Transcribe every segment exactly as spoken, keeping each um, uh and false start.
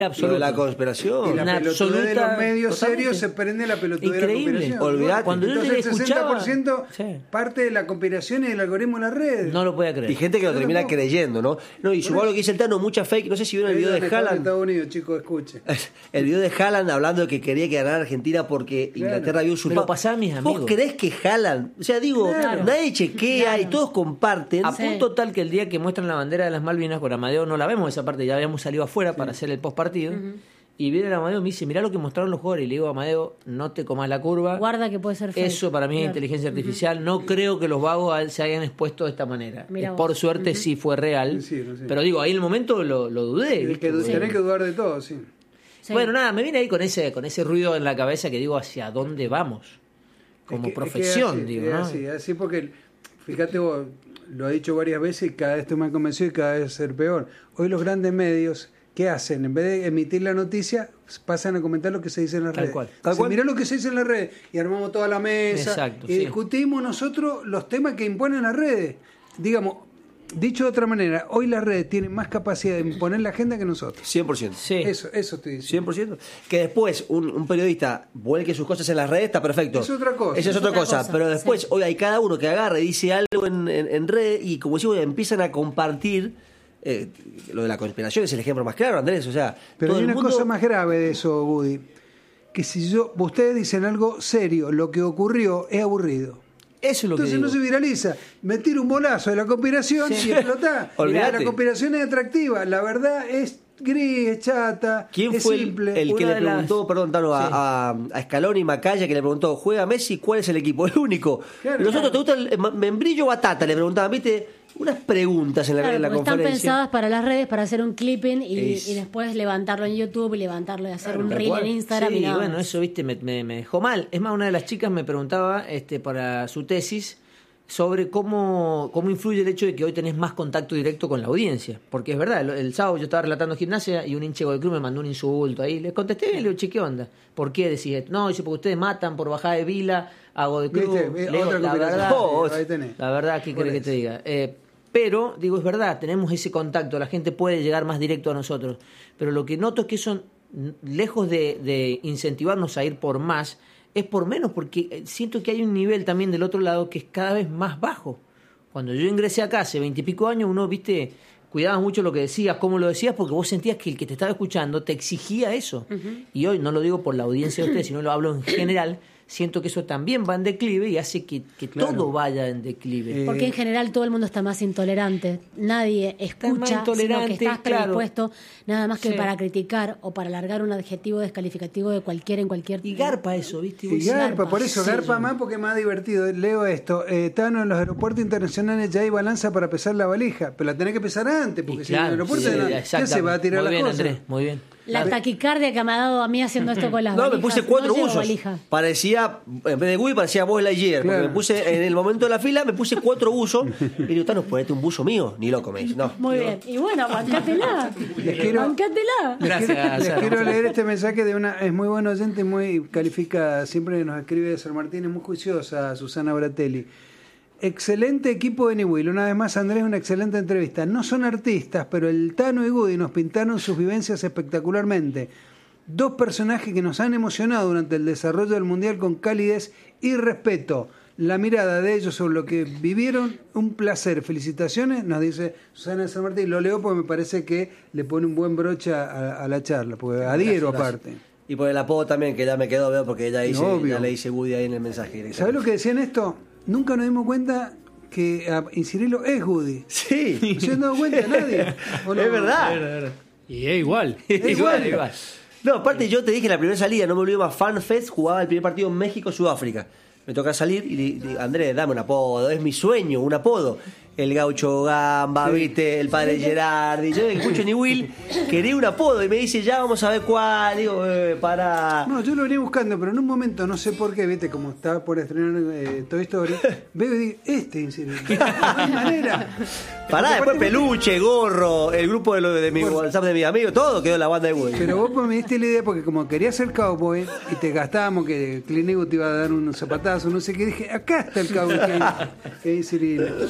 Absoluto. La conspiración. Y la Una pelotudez de los medios totalmente. serios se prende la pelotudez de la Increíble. conspiración. Olvidate. Cuando yo Entonces le el sesenta escuchaba, por ciento sí. parte de la conspiración y del algoritmo de las redes. No lo podía creer. Y gente que lo Yo termina tampoco. creyendo, ¿no? No, y sumado lo que dice el Tano, mucha fake. No sé si vieron el video de En Haaland. Estados Unidos, chicos, escuche. El video de Haaland hablando de que quería que ganara Argentina porque Claro. Inglaterra había usurpado. Me lo pasaban mis amigos. ¿Vos creés que Haaland? O sea, digo, Claro. nadie chequea Claro. y todos comparten. A Sí. punto tal que el día que muestran la bandera de las Malvinas con Amadeo no la vemos esa parte, ya habíamos salido afuera para hacer el post partido. Y viene el Amadeo y me dice, mirá lo que mostraron los jugadores. Y le digo, Amadeo, no te comas la curva. Guarda que puede ser fake. Eso para mí es Claro. inteligencia artificial. No creo que los vagos a- se hayan expuesto de esta manera. Mirá Eh, vos. Por suerte sí fue real. Sí, sí, sí. Pero digo, ahí en el momento lo, lo dudé. Es ¿viste? que Porque- tenés que dudar de todo, sí. Sí. Bueno, nada, me vine ahí con ese, con ese ruido en la cabeza que digo, ¿hacia dónde vamos? Como Es que- profesión, es que es digo, así, ¿no? es así, así porque, fíjate vos, lo he dicho varias veces y cada vez estoy más convencido y cada vez ser peor. Hoy los grandes medios, ¿qué hacen? En vez de emitir la noticia, pasan a comentar lo que se dice en las Tal redes. cual. Tal Se cual. mirá lo que se dice en las redes y armamos toda la mesa Exacto, y sí. discutimos nosotros los temas que imponen las redes. Digamos, dicho de otra manera, hoy las redes tienen más capacidad de imponer la agenda que nosotros. cien por ciento. Sí. Eso, eso estoy diciendo. cien por ciento. Que después un, un periodista vuelque sus cosas en las redes, está perfecto. Es otra cosa. Esa es, Es otra, otra cosa. cosa, Pero después, sí. hoy hay cada uno que agarra y dice algo en, en, en red y como decimos, empiezan a compartir. Eh, lo de la conspiración es el ejemplo más claro, Andrés. O sea, Pero todo hay el una mundo... cosa más grave de eso, Woody. Que si yo, ustedes dicen algo serio, lo que ocurrió es aburrido. Eso es lo Entonces que no digo. se viraliza. Me tiro un bolazo de la conspiración Sí. y explotá. Olvídate. La conspiración es atractiva. La verdad es gris, es chata, ¿Quién es fue el, simple. el que Una le de las- preguntó, perdón, Tano, a, Sí. a, a Scaloni y Macaya, que le preguntó, ¿juega Messi? ¿Cuál es el equipo? El único. Claro, y nosotros, claro. ¿te gusta el eh, membrillo o batata? Le preguntaban, ¿viste? Unas preguntas en la, Claro, en la porque están conferencia. pensadas para las redes, para hacer un clipping y, Es- y después levantarlo en YouTube y levantarlo y hacer un tal reel cual. en Instagram. Sí, y nada bueno, más. eso, viste, me, me, me dejó mal. Es más, una de las chicas me preguntaba este, para su tesis sobre cómo, cómo influye el hecho de que hoy tenés más contacto directo con la audiencia. Porque es verdad, el, el sábado yo estaba relatando gimnasia y un hincha del club me mandó un insulto ahí. Le contesté y le digo, che, ¿qué onda? ¿Por qué decís esto? No, dice, porque ustedes matan por bajada de Vila, hago de club. ¿Viste? Le digo, Otra la conspiración. verdad, Oh, ahí tenés. la verdad, ¿qué Por querés que eso. te diga? Eh, pero, digo, es verdad, tenemos ese contacto, la gente puede llegar más directo a nosotros. Pero lo que noto es que son, n- lejos de, de incentivarnos a ir por más, es por menos, porque eh, siento que hay un nivel también del otro lado que es cada vez más bajo. Cuando yo ingresé acá hace veintipico años, uno, viste, cuidabas mucho lo que decías, cómo lo decías, porque vos sentías que el que te estaba escuchando te exigía eso. Y hoy, no lo digo por la audiencia de ustedes, sino lo hablo en general, siento que eso también va en declive y hace que, que Claro. todo vaya en declive. Eh, Porque en general todo el mundo está más intolerante. Nadie más escucha, sino intolerante, que estás claro. predispuesto nada más que Sí. para criticar o para alargar un adjetivo descalificativo de cualquiera en cualquier... Y garpa eso, ¿viste? Y Vos decís, garpa, por eso, sí, garpa sí. más porque es más divertido. Leo esto, eh, Tano, en los aeropuertos internacionales ya hay balanza para pesar la valija, pero la tenés que pesar antes, porque Y si en el claro, aeropuerto sí, no- ya exactamente. se va a tirar muy las bien, cosas. Andrés, muy bien. La taquicardia que me ha dado a mí haciendo esto con las No, valijas. me puse cuatro no llevo usos. valija. Parecía, en vez de Woody, parecía Buzz Lightyear. Porque Claro. me puse, en el momento de la fila, me puse cuatro usos. Y digo, Tano, ponete un buzo mío. Ni loco, me dice. No. Muy bien. Y bueno, bancátela. Les quiero- Bancátela. Les Gracias, quiero, les Sara. quiero leer este mensaje de una, es muy buena oyente, muy calificada, siempre nos escribe de San Martín, es muy juiciosa, Susana Bratelli. Excelente equipo de Newell, una vez más Andrés, una excelente entrevista. No son artistas, pero el Tano y Woody nos pintaron sus vivencias espectacularmente. Dos personajes que nos han emocionado durante el desarrollo del Mundial con calidez y respeto. La mirada de ellos sobre lo que vivieron, un placer. Felicitaciones, nos dice Susana de San Martín. Lo leo porque me parece que le pone un buen broche a, a la charla, porque adhiero Gracias, aparte. gracias. Y por el apodo también, que ya me quedó, veo, porque ya, hice, Obvio. ya le hice Woody ahí en el mensaje. ¿Sabes lo que decían esto? Nunca nos dimos cuenta que a Incirilo es Woody. Sí. No se han dado cuenta nadie. ¿O no? Es verdad. Y es igual. igual, igual. No, aparte yo te dije en la primera salida, no me olvido más, FanFest jugaba el primer partido en México-Sudáfrica. Me toca salir y le digo, Andrés, dame un apodo, es mi sueño, un apodo. El Gaucho Gamba, viste, el padre Gerardi. Yo escucho ni Will, quería un apodo y me dice, ya vamos a ver cuál. Digo, eh, para. No, yo lo venía buscando, pero en un momento, no sé por qué, viste, como estaba por estrenar eh, Toy Story, veo y digo, este Incirilo. No hay manera. Pará, Porque después aparte- peluche, gorro, el grupo de, lo, de mi WhatsApp de mis amigos, todo quedó en la banda de Woody. Pero vos me diste la idea porque como querías ser cowboy y te gastábamos que Clint Eastwood te iba a dar unos zapatazos, no sé qué, dije, acá está el cowboy que, que es Incirilo.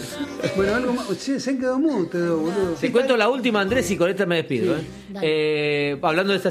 Bueno, algo más. Sí, se han quedado mudos ustedes dos, boludo. Te cuento la última, Andrés, y con esta me despido. Sí, ¿eh? dale. Eh, hablando de esta